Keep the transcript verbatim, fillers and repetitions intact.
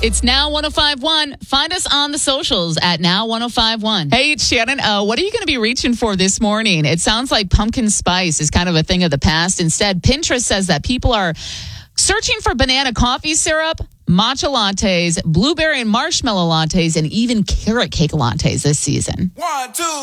It's Now one oh five one. Find us on the socials at Now one oh five one. Hey, it's Shannon. Uh, what are you going to be reaching for this morning? It sounds like pumpkin spice is kind of a thing of the past. Instead, Pinterest says that people are searching for banana coffee syrup, matcha lattes, blueberry and marshmallow lattes, and even carrot cake lattes this season. One, two.